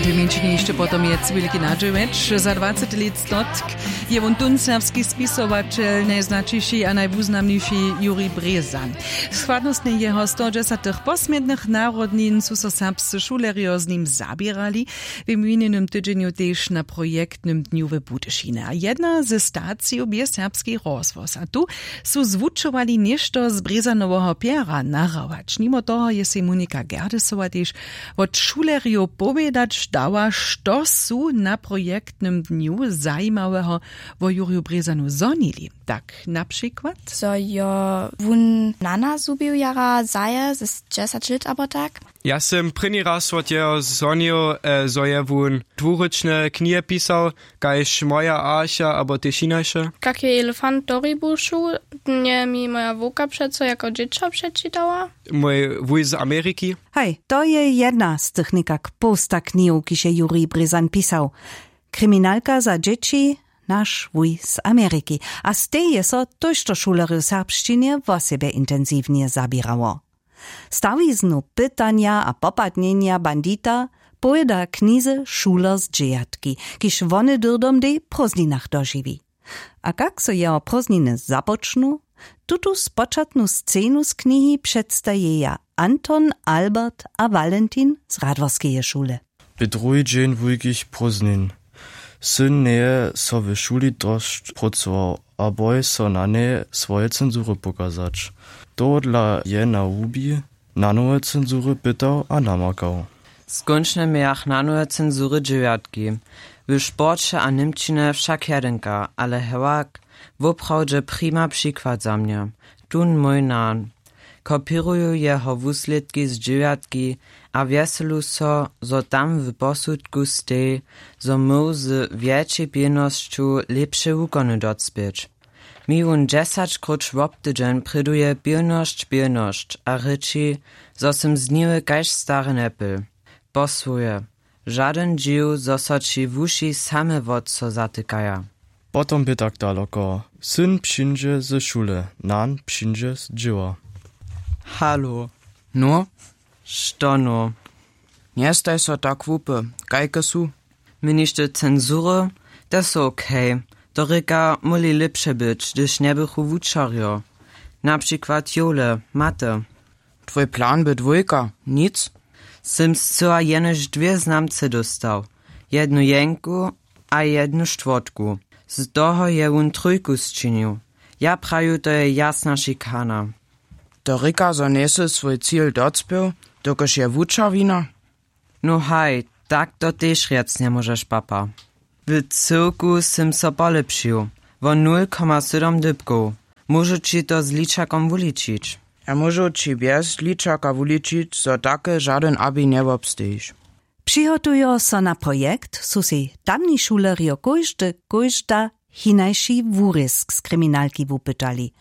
Dwie jeszcze potom je Cywilki Nadżewicz. Za 20 lat stotk je on tun serbski spisovatel, najznačejší a najvúznamnejší Jurij Brezan. Schvadnostne jeho 110 posmiednych narodnin sú so serbscy šulerjo z ním zabierali v minulym tydzieniu też na projektnym dniu w Budyšine. A jedna ze stacji je serbski rozvoz. A tu sú zvučovali nešto z Brezanového piera nahrawać. Mimo toho je si Monika Gerdesova też od šulerjo povedać dała, što sú na projektnym dniu zajmawego wo Juriju Brezanu zonili. Tak, na przykład? So jo wun nana zubił jara zaje, z 10 lat aber tak. Ja sam první raz od jeho zonil, zo je wun dwuryczne knihe pisał, kajż moja Archa, aber też inače. Kak je elefant Doribuszu, nie mi moja wuka przeco jako dziecko przeczytała? Mój wuj z Ameryki. Hej, to je jedna z tych nekak posta knihu, kiž je Jurij Brezan pisał. Kryminalka za dzieci, nasz wuj z Ameryki. A z tej je so tożto šulerju serbšćine vo sebe intensivnie zabirało. Stawiznu pytania a popadnienia bandita pojeda knize šuler z dżejatki, kiž wony dyrdom dej prozninach doživi. A kak so jeho prozniny započnu, tutu spočatnu scenu z knihi przedstajeja Anton, Albert a Valentin z Radworskeje šule. Bedruj dżen wujkich proznin. Syn nie so w szuli dość pracował, a boj so na nie swoje cenzury pokazać. To dla je na ubi, na nowe cenzury pytał a namakał. Skończne miach na nowe cenzury dziewiatki. W sporcie a Niemczine wszak jedynka, ale hewak woprawdzie prima przykład za mnie. Tun mój nan. Kopiruju jeho wusledki z dziewiatki, a wieselu so, zo tam w posudku stej, zo mu z większej pielnością lepsze wukony docpieć. Mi wun 10 krut w tydzień pryduje pielność, a ryczy, zo sem zniły kaž stary nepel. Posłuje. Żaden dził, zo so ci w uši same wod so zatykaja. Potom by tak daleko. Syn przyjdzie ze szule, nan przyjdzie z dzieła. Halo. No? Što no? Nie staj so tak wupy. Kajke su? Minište cenzury? To so okej. To ryka moli lepsze być, gdyż nie bychu wuczarjo. Na przykład jole, mate. Twój plan by dwójka? Nic? Sim zcela jenož 2 znamce dostał. Jednu jenku a jednu czwórtku. Z toho je on trójku zčinil. Ja praju, to je jasna šikana. To ryka zo nese svoj cíl docpil, dokož je wuczarwina? No haj, tak to też rec nie możesz, papa. W cyrku sim so polepšił. Wo 0,7 dybków. Może ci to z liczakom wuliczyć. Ja może ci bez liczaka wuliczyć, zo takie żaden abi nie obstejesz. Přihotujo so na projekt, su si tamni šulerjo kojžda hinajši wurisk z kryminalki wupytali.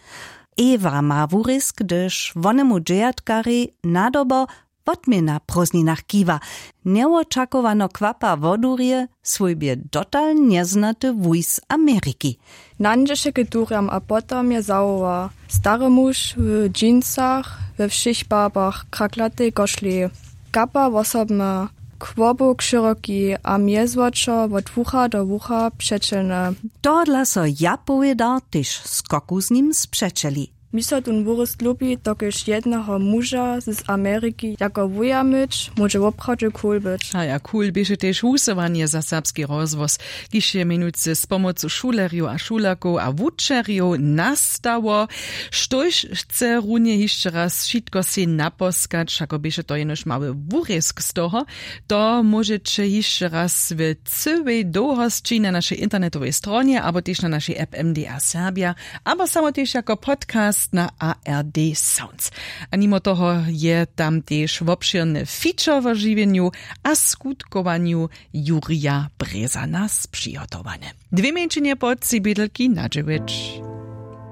Eva ma wurisk, gdyż wonemu dżejatkari nadobo wotmiena prozninach kiwa. Nieoczakowano kwapa wodurie swójbie dotal nieznaty wuj z Ameryki. Nandziesze geduriam, a potom je załowa. Stary muž w dżinsach, we všich barbach, kraklatej koszli. Kapa osobna, kłobuk szeroki, a miezwoczo od wucha do wucha przeczelne. Dodla so ja powiedział, tyż skoku z nim sprzeczeli. Mi so tun wurist lubi, dokiż jednego muža z Ameryki jako wuja myć, może woprawdzie cool być. A ja cool bieže też husowanie za serbski rozvoz, kiž je minúce z pomocą šulerju a šulerkov a wučerju nastało. Štož chce runie jeszcze raz wszystko si naposkać, ako bieže to jenož mały wurisk z toho, to możecie jeszcze raz w całej długości na naszej internetowej stronie, albo też na naszej app MDR Serbia, albo samo też jako podcast na ARD Sounds. A mimo toho je tam też obširne feature w ożywieniu a skutkowaniu Jurija Brezana sprzygotowane. 2 miesiące pod Cywilki Nadżewicz.